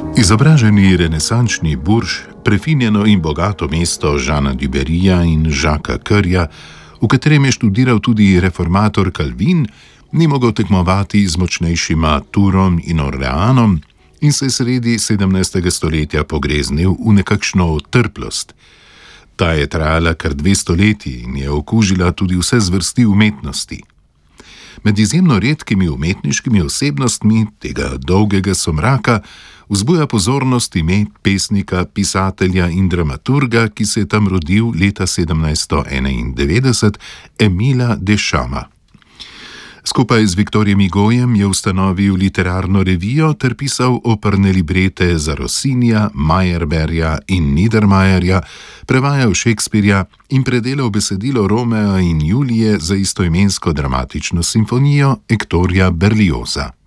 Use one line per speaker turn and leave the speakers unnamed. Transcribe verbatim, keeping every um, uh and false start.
Izobraženi renesančni Burž, prefinjeno in bogato mesto Žana Duberija in Žaka Krja, v katerem je študiral tudi reformator Calvin, ni mogel tekmovati z močnejšima Turom in Orleanom in se je sredi sedemnajstega stoletja pogreznil v nekakšno trplost. Ta je trajala kar dve stoletji in je okužila tudi vse zvrsti umetnosti. Med izjemno redkimi umetniškimi osebnostmi tega dolgega somraka vzbuja pozornost ime pesnika, pisatelja in dramaturga, ki se je tam rodil leta sedemnajststo enaindevetdeset, Emila Deschamps. Skupaj z Victorjem Hugojem je ustanovil literarno revijo ter pisal operne librete za Rossinija, Meyerbeerja in Niedermayerja, prevajal Shakespearja in predelal besedilo Romea in Julije za istoimensko dramatično simfonijo Hectorja Berlioza.